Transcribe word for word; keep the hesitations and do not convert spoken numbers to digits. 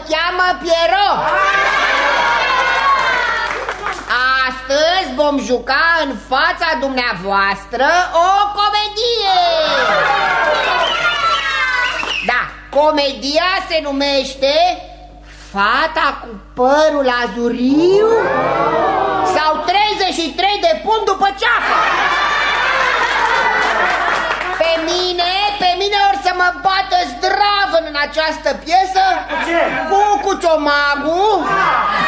cheamă Pierrot. Astăzi vom juca în fața dumneavoastră o comedie. Da, comedia se numește Fata cu părul azuriu sau treizeci și trei de puni după ceafă. Pe mine, pe mine or să mă bată zdravăn în această piesă. Ce? Cu Cuciomagu,